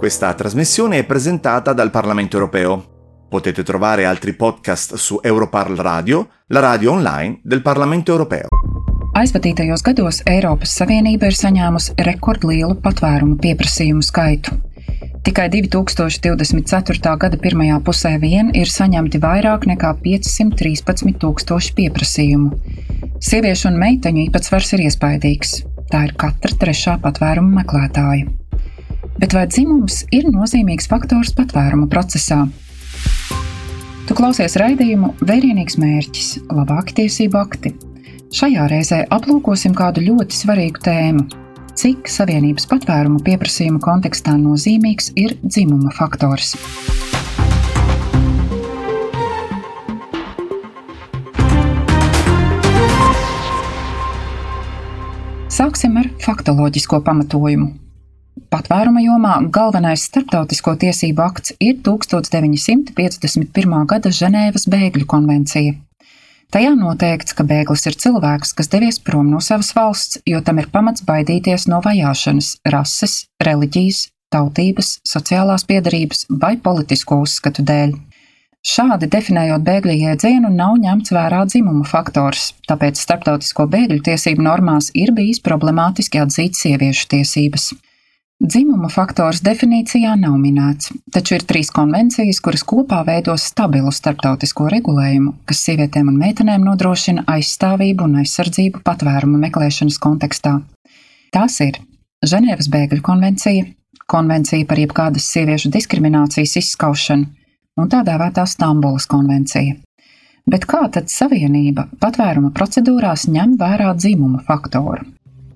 Questa trasmissione è presentata dal Parlamento Europeo. Potete trovare altri podcast su Europarl Radio, la radio online del Parlamento Europeo. Aizvadītajos gados Eiropas Savienība ir saņēmusi rekordlielu patvērumu pieprasījumu skaitu. Tikai 2024. gada pirmajā pusē vien ir saņemti vairāk nekā 513 000 pieprasījumu. Sieviešu un meiteņu īpatsvars ir iespaidīgs. Tā ir katra trešā patvērumu meklētāja. Bet vai dzimums ir nozīmīgs faktors patvērumu procesā? Tu klausies raidījumu Vērienīgs mērķis – labāki tiesību akti. Šajā reizē aplūkosim kādu ļoti svarīgu tēmu. Cik Savienības patvērumu pieprasījumu kontekstā nozīmīgs ir dzimuma faktors? Sāksim ar faktoloģisko pamatojumu. Patvēruma jomā galvenais starptautisko tiesību akts ir 1951. gada Ženēvas bēgļu konvencija. Tajā noteikts, ka bēglis ir cilvēks, kas devies prom no savas valsts, jo tam ir pamats baidīties no vajāšanas, rases, reliģijas, tautības, sociālās piederības vai politisko uzskatu dēļ. Šādi definējot bēgļu jēdzienu nav ņemts vērā dzimuma faktors, tāpēc starptautisko bēgļu tiesību normās ir bijis problemātiski atzīt sieviešu tiesības. Dzimuma faktors definīcijā nav minēts, taču ir 3 konvencijas, kuras kopā veido stabilu starptautisko regulējumu, kas sievietēm un meitenēm nodrošina aizstāvību un aizsardzību patvēruma meklēšanas kontekstā. Tās ir Ženēvas bēgļu konvencija, konvencija par jebkādas sieviešu diskriminācijas izskaušanu un tā dēvētā Stambulas konvencija. Bet kā tad Savienība patvēruma procedūrās ņem vērā dzimuma faktoru?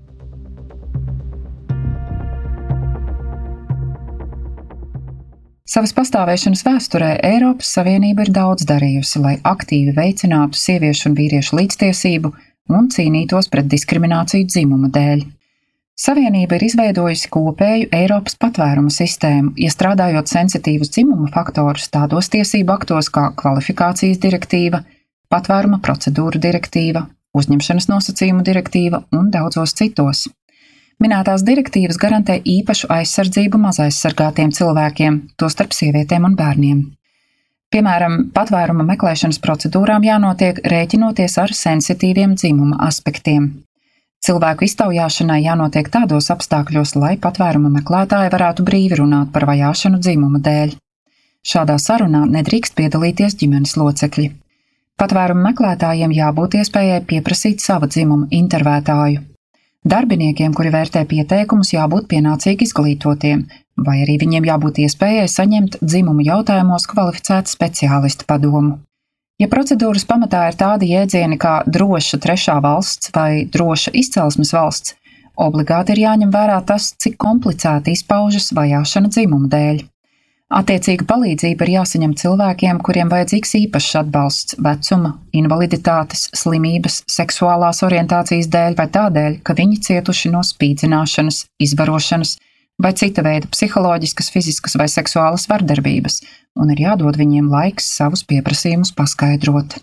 Savas pastāvēšanas vēsturē Eiropas Savienība ir daudz darījusi, lai aktīvi veicinātu sieviešu un vīriešu līdztiesību un cīnītos pret diskrimināciju dzimuma dēļ. Savienība ir izveidojusi kopēju Eiropas patvērumu sistēmu, iestrādājot sensitīvus dzimuma faktorus tādos tiesību aktos kā kvalifikācijas direktīva, patvēruma procedūru direktīva, uzņemšanas nosacījumu direktīva un daudzos citos. Minētās direktīvas garantē īpašu aizsardzību mazaizsargātiem cilvēkiem, tostarp sievietēm un bērniem. Piemēram, patvēruma meklēšanas procedūrām jānotiek rēķinoties ar sensitīviem dzimuma aspektiem. Cilvēku iztaujāšanai jānotiek tādos apstākļos, lai patvēruma meklētāji varētu brīvi runāt par vajāšanu dzimuma dēļ. Šādā sarunā nedrīkst piedalīties ģimenes locekļi. Patvēruma meklētājiem jābūt iespējai pieprasīt sava dzimuma intervētāju. Darbiniekiem, kuri vērtē pieteikumus, jābūt pienācīgi izglītotiem, vai arī viņiem jābūt iespējai saņemt dzimumu jautājumos kvalificētu speciālistu padomu. Ja procedūras pamatā ir tādi jēdzieni kā droša trešā valsts vai droša izcelsmes valsts, obligāti ir jāņem vērā tas, cik komplicēti izpaužas vajāšana dzimuma dēļ. Attiecīga palīdzība ir jāsaņem cilvēkiem, kuriem vajadzīgs īpašs atbalsts vecuma, invaliditātes, slimības, seksuālās orientācijas dēļ vai tādēļ, ka viņi cietuši no spīdzināšanas, izvarošanas vai cita veida psiholoģiskas, fiziskas vai seksuālas vardarbības, un ir jādod viņiem laiks savus pieprasījumus paskaidrot.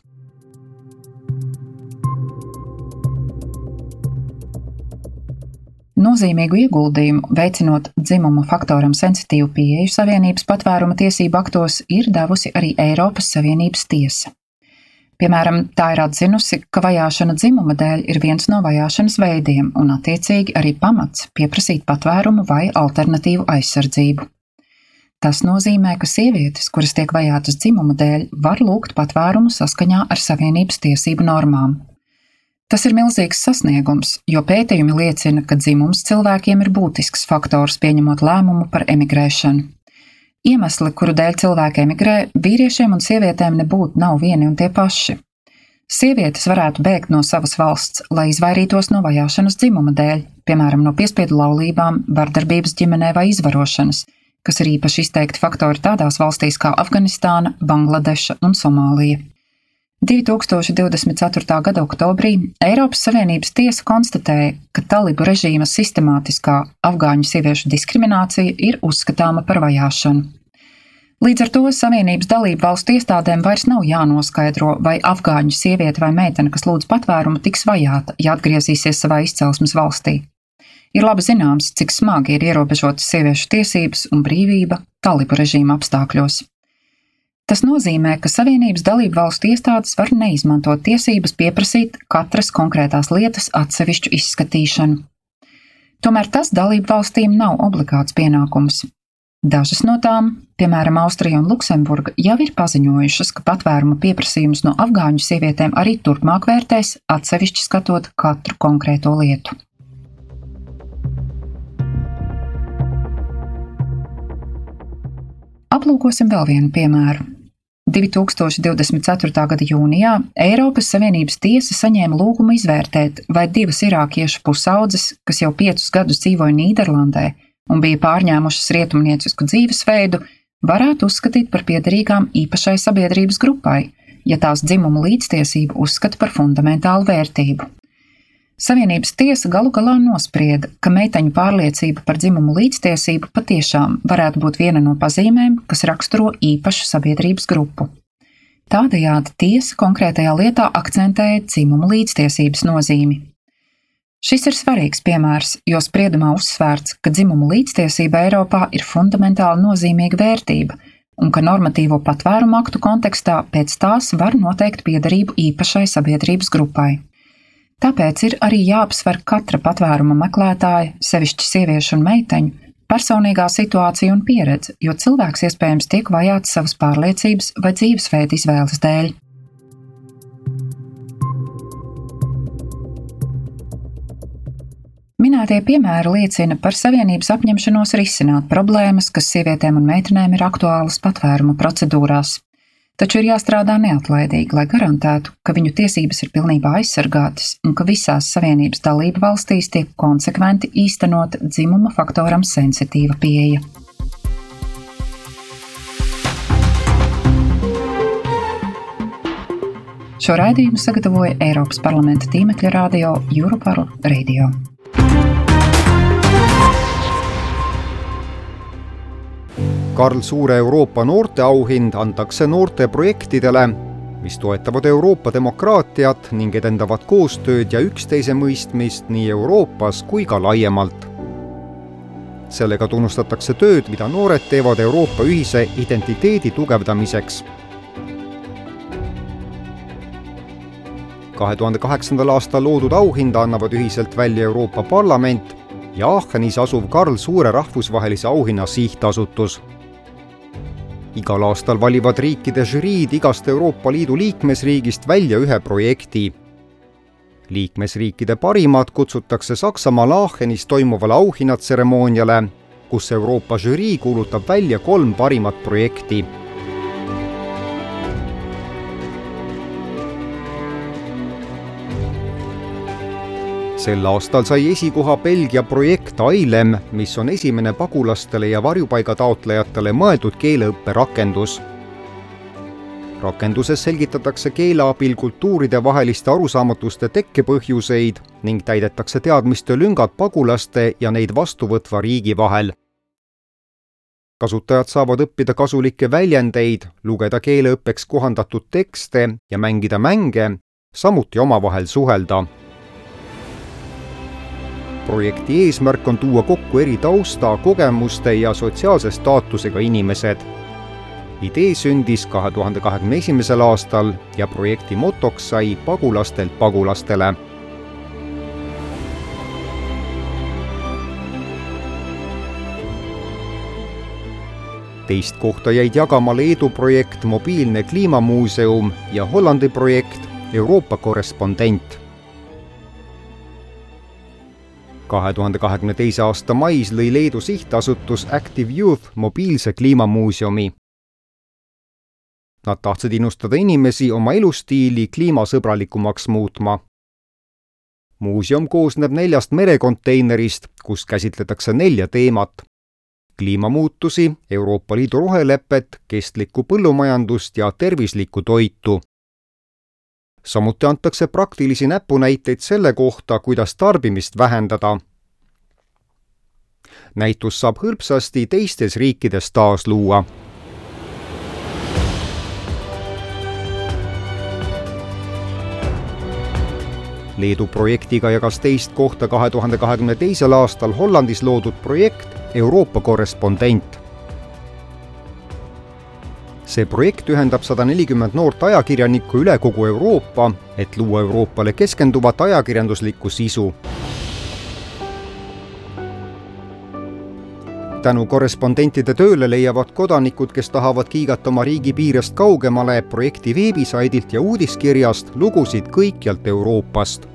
Nozīmīgu ieguldījumu veicinot dzimuma faktoram sensitīvu pieeju Savienības patvēruma tiesību aktos ir devusi arī Eiropas Savienības tiesa. Piemēram, tā ir atzinusi, ka vajāšana dzimuma dēļ ir viens no vajāšanas veidiem un attiecīgi arī pamats pieprasīt patvērumu vai alternatīvu aizsardzību. Tas nozīmē, ka sievietes, kuras tiek vajātas dzimuma dēļ, var lūgt patvērumu saskaņā ar Savienības tiesību normām. Tas ir milzīgs sasniegums, jo pētījumi liecina, ka dzimums cilvēkiem ir būtisks faktors pieņemot lēmumu par emigrēšanu. Iemesli, kuru dēļ cilvēki emigrē, vīriešiem un sievietēm nebūtu nav vieni un tie paši. Sievietes varētu bēgt no savas valsts, lai izvairītos no vajāšanas dzimuma dēļ, piemēram, no piespiedu laulībām, vardarbības ģimenē vai izvarošanas, kas ir īpaši izteikti faktori tādās valstīs kā Afganistāna, Bangladeša un Somālija. 2024. gada oktobrī Eiropas Savienības tiesa konstatēja, ka talibu režīma sistemātiskā afgāņu sieviešu diskriminācija ir uzskatāma par vajāšanu. Līdz ar to Savienības dalību valstu iestādēm vairs nav jānoskaidro, vai afgāņu sieviete vai meitene, kas lūdz patvērumu, tiks vajāta, ja atgriezīsies savā izcelsmes valstī. ir labi zināms, cik smagi ir ierobežotas sieviešu tiesības un brīvība talibu režīma apstākļos. Tas nozīmē, ka Savienības dalību valstu iestādes var neizmantot tiesības pieprasīt katras konkrētās lietas atsevišķu izskatīšanu. Tomēr tas dalību valstīm nav obligāts pienākums. Dažas no tām, piemēram Austrija un Luksemburga, jau ir paziņojušas, ka patvēruma pieprasījumus no afgāņu sievietēm arī turpmāk vērtēs, atsevišķi skatot katru konkrēto lietu. Aplūkosim vēl vienu piemēru. 2024. gada jūnijā Eiropas Savienības tiesa saņēma lūgumu izvērtēt, vai 2 irākiešu pusaudzes, kas jau 5 gadus dzīvoja Nīderlandē un bija pārņēmušas rietumniecisku dzīvesveidu, varētu uzskatīt par piederīgām īpašai sabiedrības grupai, ja tās dzimuma līdztiesību uzskata par fundamentālu vērtību. Savienības tiesa galu galā nosprieda, ka meiteņu pārliecība par dzimumu līdztiesību patiešām varētu būt viena no pazīmēm, kas raksturo īpašu sabiedrības grupu. Tādējādi tiesa konkrētajā lietā akcentēja dzimumu līdztiesības nozīmi. Šis ir svarīgs piemērs, jo spriedumā uzsvērts, ka dzimumu līdztiesība Eiropā ir fundamentāli nozīmīga vērtība un ka normatīvo patvērumu aktu kontekstā pēc tās var noteikt piederību īpašai sabiedrības grupai. Tāpēc ir arī jāapsver katra patvēruma meklētāja, sevišķi sieviešu un meiteņu, personīgā situācija un pieredze, jo cilvēks iespējams tiek vajāts savas pārliecības vai dzīvesveida izvēles dēļ. Minētie piemēri liecina par Savienības apņemšanos risināt problēmas, kas sievietēm un meitenēm ir aktuālas patvēruma procedūrās. Taču ir jāstrādā neatlaidīgi, lai garantētu, ka viņu tiesības ir pilnībā aizsargātas un ka visās Savienības dalību valstīs tiek konsekventi īstenota dzimuma faktoram sensitīva pieeja. Šo raidījumu sagatavoja Eiropas parlamenta tīmekļa radio Europarl Radio. Karl Suure Euroopa noorteauhind antakse noorteprojektidele, mis toetavad Euroopa demokraatiat ning edendavad koostööd ja üksteise mõistmist nii Euroopas kui ka laiemalt. Sellega tunnustatakse tööd, mida noored teevad Euroopa ühise identiteedi tugevdamiseks. 2008. aastal loodud auhinda annavad ühiselt välja Euroopa Parlament ja Aachenis asuv Karl Suure rahvusvahelise auhinna sihtasutus. Igal aastal valivad riikide žüriid igast Euroopa Liidu liikmesriigist välja ühe projekti. Liikmesriikide parimad kutsutakse Saksamaal Aachenis toimuvale auhinnatseremooniale, kus Euroopa žürii kuulutab välja 3 parimat projekti. Sel aastal sai esikoha Belgia projekt AILEM, mis on esimene pagulastele ja varjupaigataotlejatele mõeldud keeleõppe rakendus. Rakenduses selgitatakse keele abil kultuuride vaheliste arusaamatuste tekkepõhjuseid ning täidetakse teadmiste lüngad pagulaste ja neid vastuvõtva riigi vahel. Kasutajad saavad õppida kasulikke väljendeid, lugeda keeleõppeks kohandatud tekste ja mängida mänge, samuti omavahel suhelda. Projekti eesmärk on tuua kokku eri tausta, kogemuste ja sotsiaalse staatusega inimesed. Idee sündis 2021. aastal ja projekti motoks sai pagulastelt pagulastele. Teist kohta jäid jagama Leedu projekt Mobiilne kliimamuuseum ja Hollandi projekt Euroopa korrespondent. 2022. aasta mais lõi Leedu sihtasutus Active Youth mobiilse kliimamuuseumi. Nad tahtsid innustada inimesi oma elustiili kliimasõbralikumaks muutma. Muuseum koosneb 4 merekonteinerist, kus käsitletakse 4 teemat. Kliimamuutusi, Euroopa Liidu rohelepet, kestlikku põllumajandust ja tervislikku toitu. Samuti antakse praktilisi näpunäiteid selle kohta, kuidas tarbimist vähendada. Näitus saab hõlpsasti teistes riikides taas luua. Leedu projektiga jagas teist kohta 2022. aastal Hollandis loodud projekt Euroopa korrespondent. See projekt ühendab 140 noort ajakirjanikku üle kogu Euroopa, et luua Euroopale keskenduvat ajakirjanduslikku sisu. Tänu korrespondentide tööle leiavad kodanikud, kes tahavad kiigata oma riigi piirest kaugemale, projekti veebisaidilt ja uudiskirjast lugusid kõikjalt Euroopast.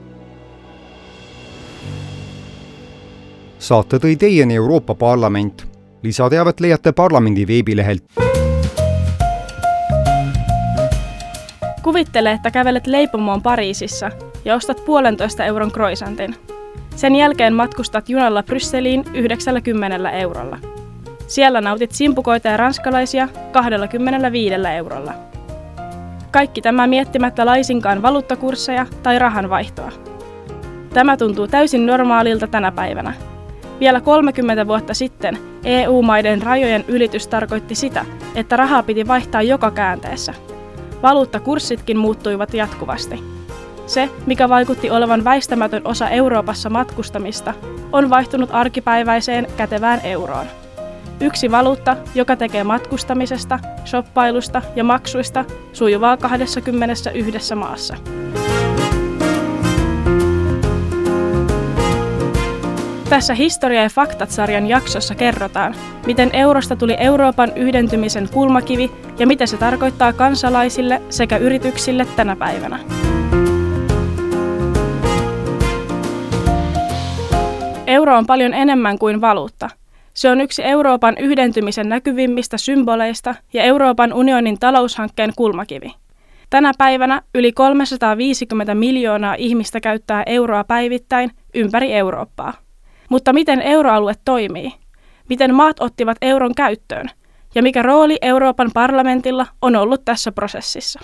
Saate tõi teieni Euroopa Parlament. Lisateavet leiate parlamendi veebilehelt. Kuvittele, että kävelet leipomoon Pariisissa ja ostat 1,5 euron croissantin. Sen jälkeen matkustat junalla Brysseliin 90 eurolla. Siellä nautit simpukoita ja ranskalaisia 25 eurolla. Kaikki tämä miettimättä laisinkaan valuuttakursseja tai rahanvaihtoa. Tämä tuntuu täysin normaalilta tänä päivänä. Vielä 30 vuotta sitten EU-maiden rajojen ylitys tarkoitti sitä, että rahaa piti vaihtaa joka käänteessä. Valuuttakurssitkin muuttuivat jatkuvasti. Se, mikä vaikutti olevan väistämätön osa Euroopassa matkustamista, on vaihtunut arkipäiväiseen kätevään euroon. Yksi valuutta, joka tekee matkustamisesta, shoppailusta ja maksuista sujuvaa 21 maassa. Tässä Historia ja faktat-sarjan jaksossa kerrotaan, miten eurosta tuli Euroopan yhdentymisen kulmakivi ja mitä se tarkoittaa kansalaisille sekä yrityksille tänä päivänä. Euro on paljon enemmän kuin valuutta. Se on yksi Euroopan yhdentymisen näkyvimmistä symboleista ja Euroopan unionin taloushankkeen kulmakivi. Tänä päivänä yli 350 miljoonaa ihmistä käyttää euroa päivittäin ympäri Eurooppaa. Mutta miten euroalue toimii? Miten maat ottivat euron käyttöön? Ja mikä rooli Euroopan parlamentilla on ollut tässä prosessissa?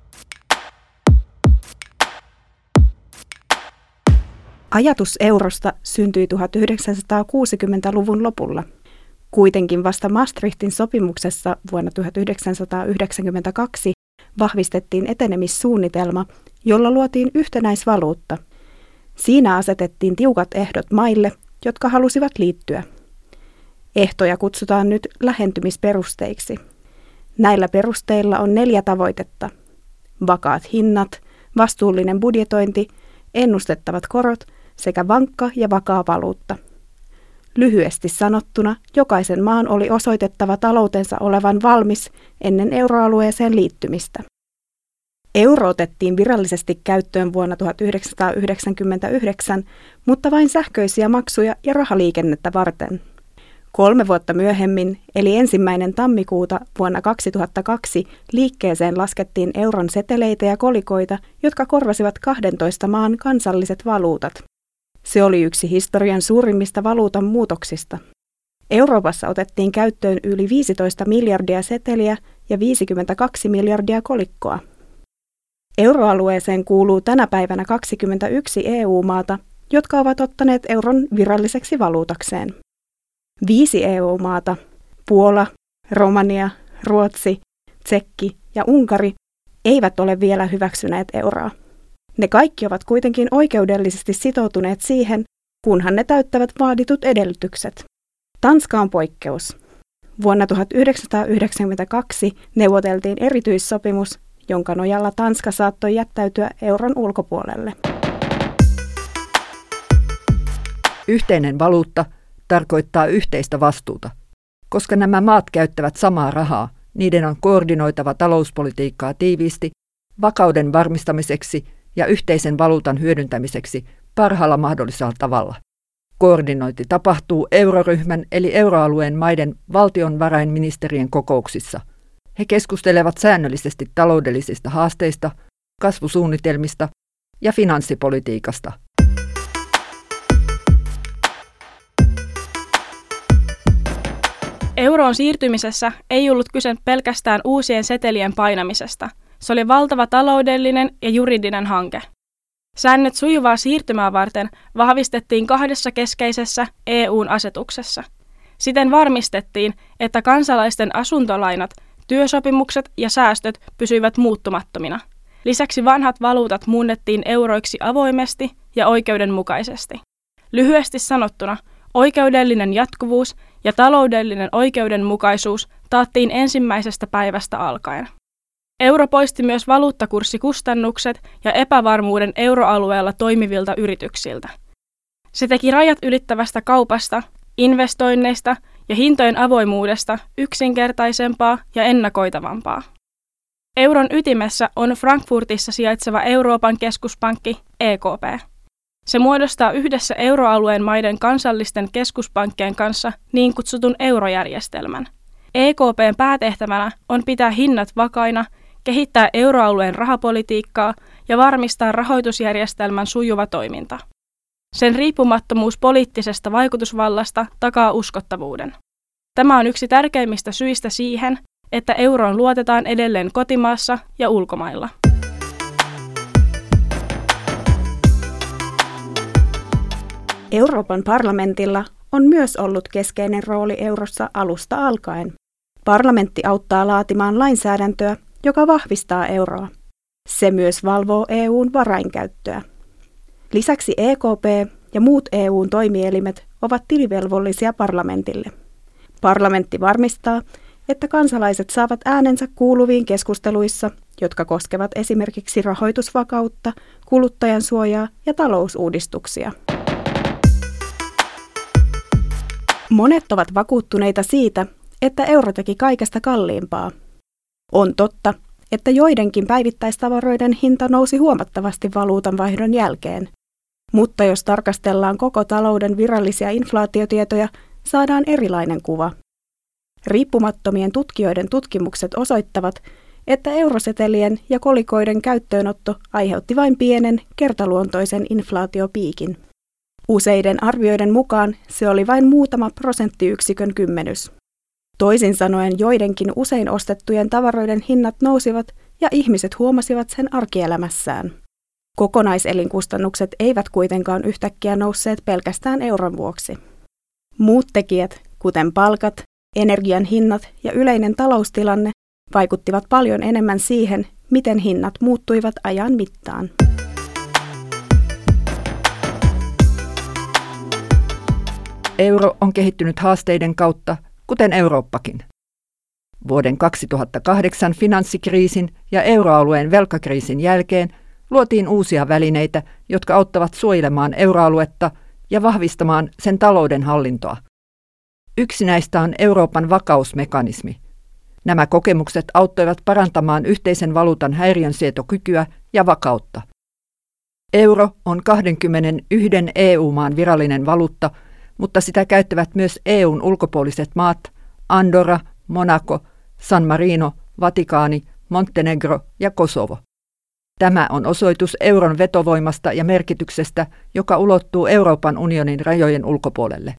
Ajatus eurosta syntyi 1960-luvun lopulla. Kuitenkin vasta Maastrichtin sopimuksessa vuonna 1992 vahvistettiin etenemissuunnitelma, jolla luotiin yhtenäisvaluutta. Siinä asetettiin tiukat ehdot maille, jotka halusivat liittyä. Ehtoja kutsutaan nyt lähentymisperusteiksi. Näillä perusteilla on 4 tavoitetta: vakaat hinnat, vastuullinen budjetointi, ennustettavat korot sekä vankka ja vakaa valuutta. Lyhyesti sanottuna, jokaisen maan oli osoitettava taloutensa olevan valmis ennen euroalueeseen liittymistä. Euro otettiin virallisesti käyttöön vuonna 1999, mutta vain sähköisiä maksuja ja rahaliikennettä varten. 3 vuotta myöhemmin, eli 1. tammikuuta vuonna 2002, liikkeeseen laskettiin euron seteleitä ja kolikoita, jotka korvasivat 12 maan kansalliset valuutat. Se oli yksi historian suurimmista valuutan muutoksista. Euroopassa otettiin käyttöön yli 15 miljardia seteliä ja 52 miljardia kolikkoa. Euroalueeseen kuuluu tänä päivänä 21 EU-maata, jotka ovat ottaneet euron viralliseksi valuutakseen. 5 EU-maata, Puola, Romania, Ruotsi, Tsekki ja Unkari, eivät ole vielä hyväksyneet euroa. Ne kaikki ovat kuitenkin oikeudellisesti sitoutuneet siihen, kunhan ne täyttävät vaaditut edellytykset. Tanska on poikkeus. Vuonna 1992 neuvoteltiin erityissopimus, jonka nojalla Tanska saattoi jättäytyä euron ulkopuolelle. Yhteinen valuutta tarkoittaa yhteistä vastuuta. Koska nämä maat käyttävät samaa rahaa, niiden on koordinoitava talouspolitiikkaa tiiviisti vakauden varmistamiseksi ja yhteisen valuutan hyödyntämiseksi parhaalla mahdollisella tavalla. Koordinointi tapahtuu euroryhmän eli euroalueen maiden valtionvarainministerien kokouksissa. He keskustelevat säännöllisesti taloudellisista haasteista, kasvusuunnitelmista ja finanssipolitiikasta. Euroon siirtymisessä ei ollut kyse pelkästään uusien setelien painamisesta. Se oli valtava taloudellinen ja juridinen hanke. Säännöt sujuvaa siirtymää varten vahvistettiin 2 keskeisessä EU:n asetuksessa. Siten varmistettiin, että kansalaisten asuntolainat, työsopimukset ja säästöt pysyivät muuttumattomina. Lisäksi vanhat valuutat muunnettiin euroiksi avoimesti ja oikeudenmukaisesti. Lyhyesti sanottuna, oikeudellinen jatkuvuus ja taloudellinen oikeudenmukaisuus taattiin ensimmäisestä päivästä alkaen. Euro poisti myös valuuttakurssikustannukset ja epävarmuuden euroalueella toimivilta yrityksiltä. Se teki rajat ylittävästä kaupasta, investoinneista ja hintojen avoimuudesta yksinkertaisempaa ja ennakoitavampaa. Euron ytimessä on Frankfurtissa sijaitseva Euroopan keskuspankki EKP. Se muodostaa yhdessä euroalueen maiden kansallisten keskuspankkien kanssa niin kutsutun eurojärjestelmän. EKP:n päätehtävänä on pitää hinnat vakaina, kehittää euroalueen rahapolitiikkaa ja varmistaa rahoitusjärjestelmän sujuva toiminta. Sen riippumattomuus poliittisesta vaikutusvallasta takaa uskottavuuden. Tämä on yksi tärkeimmistä syistä siihen, että euroon luotetaan edelleen kotimaassa ja ulkomailla. Euroopan parlamentilla on myös ollut keskeinen rooli eurossa alusta alkaen. Parlamentti auttaa laatimaan lainsäädäntöä, joka vahvistaa euroa. Se myös valvoo EU:n varainkäyttöä. Lisäksi EKP ja muut EU:n toimielimet ovat tilivelvollisia parlamentille. Parlamentti varmistaa, että kansalaiset saavat äänensä kuuluviin keskusteluissa, jotka koskevat esimerkiksi rahoitusvakautta, kuluttajansuojaa ja talousuudistuksia. Monet ovat vakuuttuneita siitä, että euro teki kaikesta kalliimpaa. On totta, että joidenkin päivittäistavaroiden hinta nousi huomattavasti valuutanvaihdon jälkeen. Mutta jos tarkastellaan koko talouden virallisia inflaatiotietoja, saadaan erilainen kuva. Riippumattomien tutkijoiden tutkimukset osoittavat, että eurosetelien ja kolikoiden käyttöönotto aiheutti vain pienen, kertaluontoisen inflaatiopiikin. Useiden arvioiden mukaan se oli vain muutama prosenttiyksikön kymmenys. Toisin sanoen joidenkin usein ostettujen tavaroiden hinnat nousivat ja ihmiset huomasivat sen arkielämässään. Kokonaiselinkustannukset eivät kuitenkaan yhtäkkiä nousseet pelkästään euron vuoksi. Muut tekijät, kuten palkat, energian hinnat ja yleinen taloustilanne, vaikuttivat paljon enemmän siihen, miten hinnat muuttuivat ajan mittaan. Euro on kehittynyt haasteiden kautta, kuten Eurooppakin. Vuoden 2008 finanssikriisin ja euroalueen velkakriisin jälkeen luotiin uusia välineitä, jotka auttavat suojelemaan euroaluetta ja vahvistamaan sen talouden hallintoa. Yksi näistä on Euroopan vakausmekanismi. Nämä kokemukset auttoivat parantamaan yhteisen valuutan häiriönsietokykyä ja vakautta. Euro on 21 EU-maan virallinen valuutta, mutta sitä käyttävät myös EUn ulkopuoliset maat, Andorra, Monaco, San Marino, Vatikaani, Montenegro ja Kosovo. Tämä on osoitus euron vetovoimasta ja merkityksestä, joka ulottuu Euroopan unionin rajojen ulkopuolelle.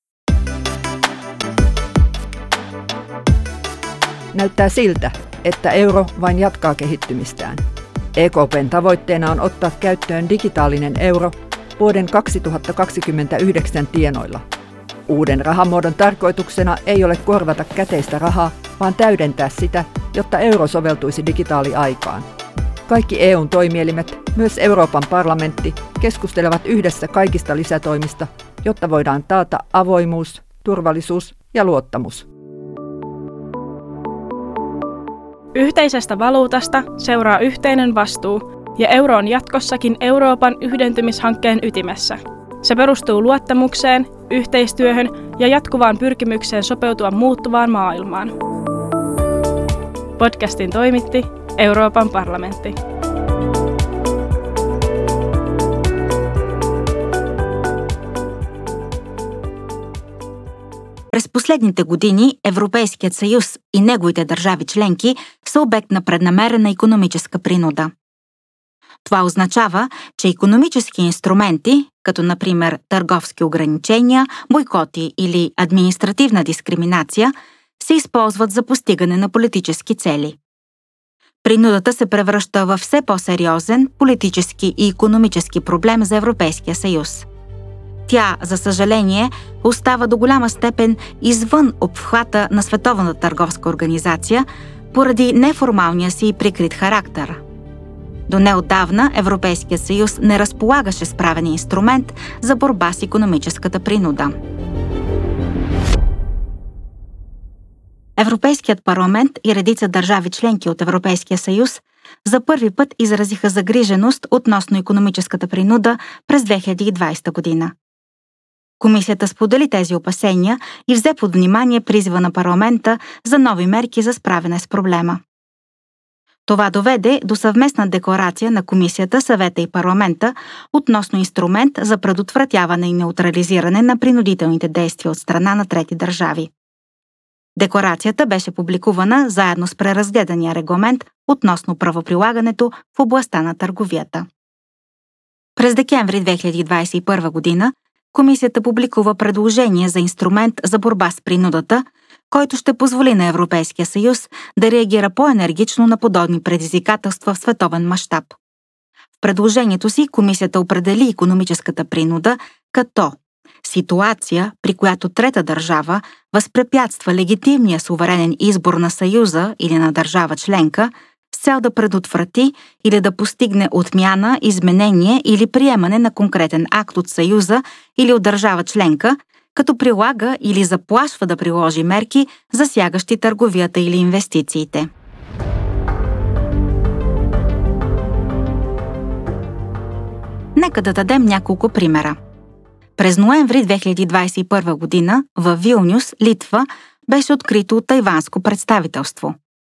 Näyttää siltä, että euro vain jatkaa kehittymistään. EKP:n tavoitteena on ottaa käyttöön digitaalinen euro vuoden 2029 tienoilla. Uuden rahamuodon tarkoituksena ei ole korvata käteistä rahaa, vaan täydentää sitä, jotta euro soveltuisi digitaaliaikaan. Kaikki EUn toimielimet, myös Euroopan parlamentti, keskustelevat yhdessä kaikista lisätoimista, jotta voidaan taata avoimuus, turvallisuus ja luottamus. Yhteisestä valuutasta seuraa yhteinen vastuu, ja euro on jatkossakin Euroopan yhdentymishankkeen ytimessä. Se perustuu luottamukseen, yhteistyöhön ja jatkuvaan pyrkimykseen sopeutua muuttuvaan maailmaan. Podcastin toimitti Euroopan parlamentti. През последните години Европейският съюз и неговите държави членки са обект на преднамерена икономическа принуда. Това означава, че икономически инструменти, като например търговски ограничения, бойкоти или административна дискриминация, се използват за постигане на политически цели. Принудата се превръща във все по-сериозен политически и икономически проблем за Европейския съюз. Тя, за съжаление, остава до голяма степен извън обхвата на Световната търговска организация поради неформалния си прикрит характер. До неотдавна Европейският съюз не разполагаше с правен инструмент за борба с икономическата принуда. Европейският парламент и редица държави членки от Европейския съюз за първи път изразиха загриженост относно икономическата принуда през 2020 година. Комисията сподели тези опасения и взе под внимание призива на парламента за нови мерки за справяне с проблема. Това доведе до съвместна декларация на Комисията, Съвета и парламента относно инструмент за предотвратяване и неутрализиране на принудителните действия от страна на трети държави. Декларацията беше публикувана заедно с преразгледания регламент относно правоприлагането в областта на търговията. През декември 2021 година Комисията публикува предложение за инструмент за борба с принудата, който ще позволи на Европейския съюз да реагира по-енергично на подобни предизвикателства в световен мащаб. В предложението си Комисията определи икономическата принуда като ситуация, при която трета държава възпрепятства легитимния суверенен избор на Съюза или на държава членка с цел да предотврати или да постигне отмяна, изменение или приемане на конкретен акт от Съюза или от държава членка, като прилага или заплашва да приложи мерки, засягащи търговията или инвестициите. Нека да дадем няколко примера. През ноември 2021 година в Вилнюс, Литва, беше открито тайванско представителство.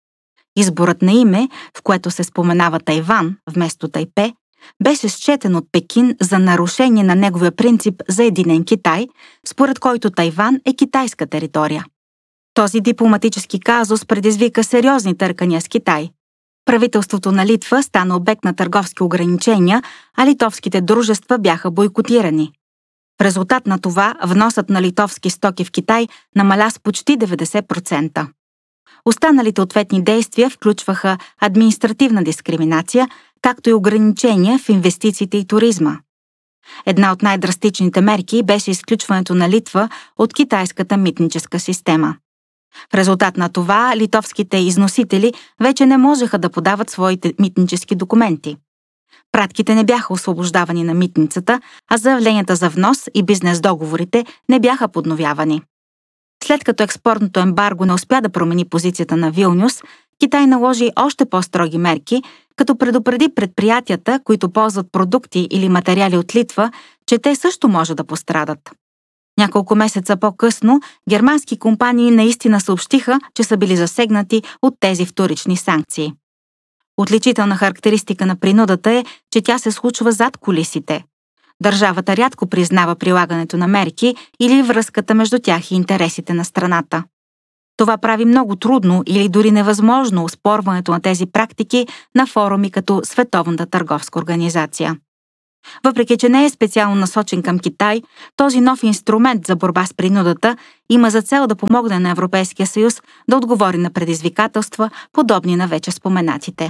Изборът на име, в което се споменава Тайван вместо Тайпе, беше счетен от Пекин за нарушение на неговия принцип за единен Китай, според който Тайван е китайска територия. Този дипломатически казус предизвика сериозни търкания с Китай. Правителството на Литва стана обект на търговски ограничения, а литовските дружества бяха бойкотирани. В резултат на това вносът на литовски стоки в Китай намаля с почти 90%. Останалите ответни действия включваха административна дискриминация, както и ограничения в инвестициите и туризма. Една от най-драстичните мерки беше изключването на Литва от китайската митническа система. В резултат на това литовските износители вече не можеха да подават своите митнически документи. Пратките не бяха освобождавани на митницата, а заявленията за внос и бизнес договорите не бяха подновявани. След като експортното ембарго не успя да промени позицията на Вилнюс, Китай наложи още по-строги мерки, като предупреди предприятията, които ползват продукти или материали от Литва, че те също може да пострадат. Няколко месеца по-късно германски компании наистина съобщиха, че са били засегнати от тези вторични санкции. Отличителна характеристика на принудата е, че тя се случва зад кулисите. Държавата рядко признава прилагането на мерки или връзката между тях и интересите на страната. Това прави много трудно или дори невъзможно оспорването на тези практики на форуми като Световната търговска организация. Въпреки че не е специално насочен към Китай, този нов инструмент за борба с принудата има за цел да помогне на Европейския съюз да отговори на предизвикателства, подобни на вече споменатите.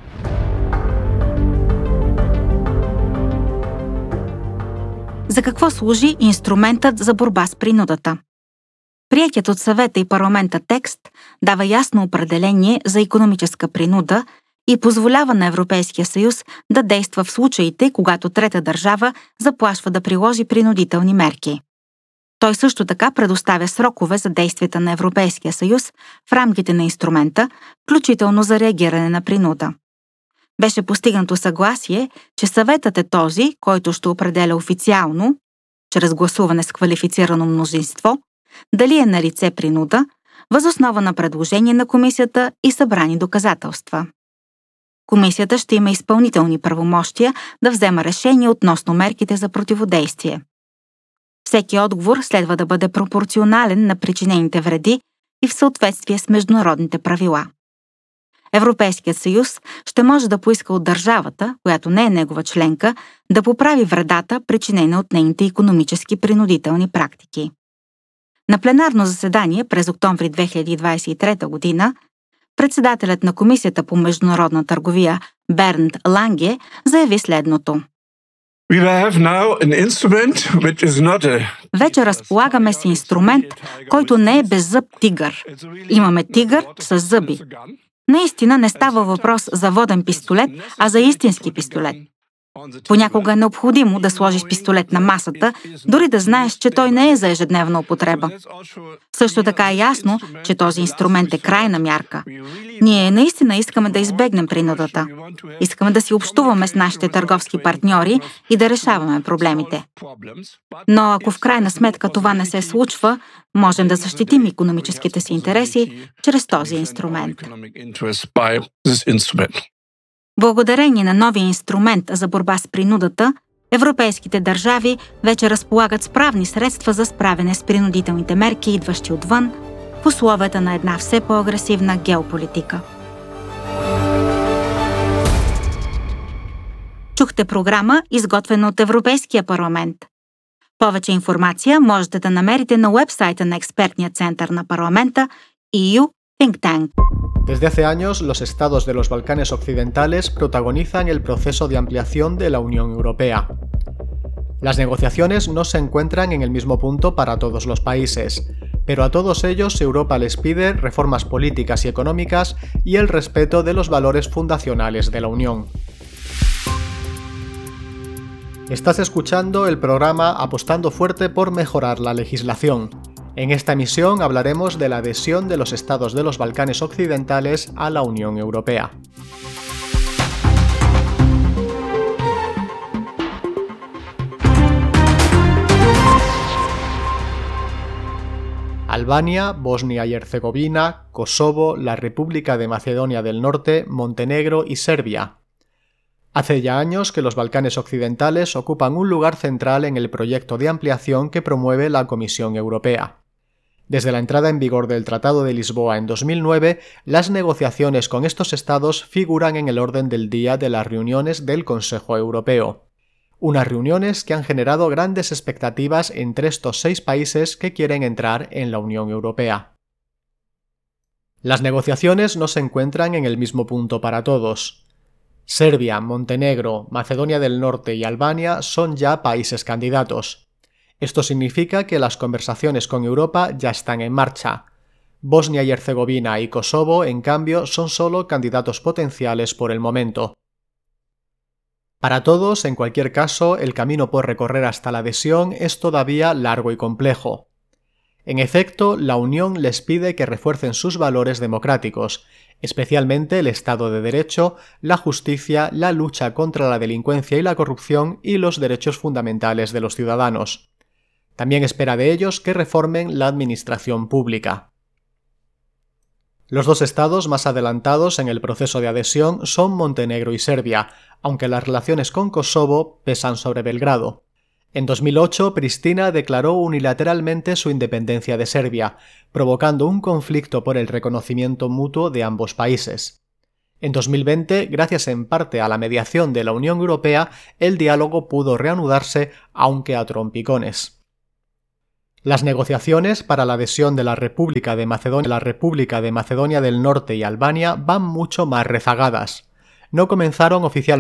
За какво служи инструментът за борба с принудата? Приетият от съвета и парламента текст дава ясно определение за икономическа принуда и позволява на Европейския съюз да действа в случаите, когато трета държава заплашва да приложи принудителни мерки. Той също така предоставя срокове за действията на Европейския съюз в рамките на инструмента, включително за реагиране на принуда. Беше постигнато съгласие, че съветът е този, който ще определя официално, чрез гласуване с квалифицирано мнозинство, дали е налице принуда, въз основа на предложение на комисията и събрани доказателства. Комисията ще има изпълнителни правомощия да взема решение относно мерките за противодействие. Всеки отговор следва да бъде пропорционален на причинените вреди и в съответствие с международните правила. Европейският съюз ще може да поиска от държавата, която не е негова членка, да поправи вредата, причинена от нейните икономически принудителни практики. На пленарно заседание през октомври 2023 година председателят на Комисията по международна търговия Бернт Ланге заяви следното. Вече разполагаме с инструмент, който не е беззъб тигър. Имаме тигър с зъби. Наистина не става въпрос за воден пистолет, а за истински пистолет. Понякога е необходимо да сложиш пистолет на масата, дори да знаеш, че той не е за ежедневна употреба. Също така е ясно, че този инструмент е крайна мярка. Ние наистина искаме да избегнем принудата. Искаме да си общуваме с нашите търговски партньори и да решаваме проблемите. Но ако в крайна сметка това не се случва, можем да защитим икономическите си интереси чрез този инструмент. Благодарение на новия инструмент за борба с принудата, европейските държави вече разполагат с правни средства за справяне с принудителните мерки, идващи отвън, в условията на една все по-агресивна геополитика. Чухте програма, изготвена от Европейския парламент. Повече информация можете да намерите на уебсайта на експертния център на парламента EU Think Tank. Desde hace años, los estados de los Balcanes occidentales protagonizan el proceso de ampliación de la Unión Europea. Las negociaciones no se encuentran en el mismo punto para todos los países, pero a todos ellos Europa les pide reformas políticas y económicas y el respeto de los valores fundacionales de la Unión. Estás escuchando el programa Apostando Fuerte por Mejorar la Legislación. En esta emisión hablaremos de la adhesión de los estados de los Balcanes occidentales a la Unión Europea. Albania, Bosnia y Herzegovina, Kosovo, la República de Macedonia del Norte, Montenegro y Serbia. Hace ya años que los Balcanes occidentales ocupan un lugar central en el proyecto de ampliación que promueve la Comisión Europea. Desde la entrada en vigor del Tratado de Lisboa en 2009, las negociaciones con estos estados figuran en el orden del día de las reuniones del Consejo Europeo. Unas reuniones que han generado grandes expectativas entre estos 6 países que quieren entrar en la Unión Europea. Las negociaciones no se encuentran en el mismo punto para todos. Serbia, Montenegro, Macedonia del Norte y Albania son ya países candidatos. Esto significa que las conversaciones con Europa ya están en marcha. Bosnia y Herzegovina y Kosovo, en cambio, son solo candidatos potenciales por el momento. Para todos, en cualquier caso, el camino por recorrer hasta la adhesión es todavía largo y complejo. En efecto, la Unión les pide que refuercen sus valores democráticos, especialmente el Estado de Derecho, la justicia, la lucha contra la delincuencia y la corrupción y los derechos fundamentales de los ciudadanos. También espera de ellos que reformen la administración pública. Los 2 estados más adelantados en el proceso de adhesión son Montenegro y Serbia, aunque las relaciones con Kosovo pesan sobre Belgrado. En 2008, Pristina declaró unilateralmente su independencia de Serbia, provocando un conflicto por el reconocimiento mutuo de ambos países. En 2020, gracias en parte a la mediación de la Unión Europea, el diálogo pudo reanudarse, aunque a trompicones. Las negociaciones para la adhesión de la República de Macedonia del Norte y Albania van mucho más rezagadas. No comenzaron oficialmente